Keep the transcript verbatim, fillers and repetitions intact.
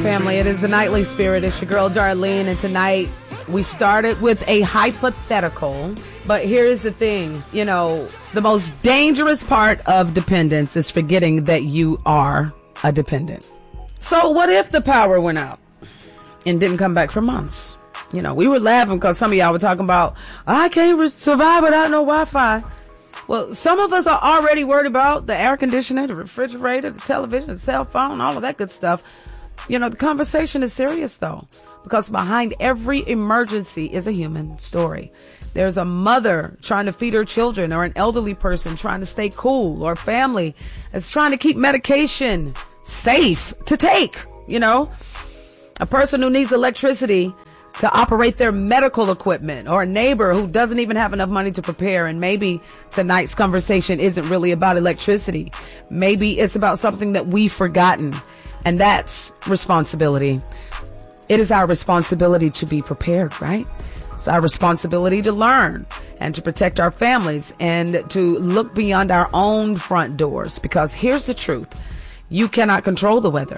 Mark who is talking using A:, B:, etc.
A: family. It is the Nightly Spirit. It's your girl, Darlene. And tonight we started with a hypothetical. But here's the thing. You know, the most dangerous part of dependence is forgetting that you are a dependent. So what if the power went out and didn't come back for months? You know, we were laughing because some of y'all were talking about, I can't re- survive without no Wi-Fi. Well, some of us are already worried about the air conditioner, the refrigerator, the television, the cell phone, all of that good stuff. You know, the conversation is serious, though, because behind every emergency is a human story. There's a mother trying to feed her children, or an elderly person trying to stay cool, or family that's trying to keep medication safe to take, you know, a person who needs electricity to operate their medical equipment, or a neighbor who doesn't even have enough money to prepare. And maybe tonight's conversation isn't really about electricity. Maybe it's about something that we've forgotten, and that's responsibility. It is our responsibility to be prepared, right? It's our responsibility to learn and to protect our families and to look beyond our own front doors, because here's the truth. You cannot control the weather.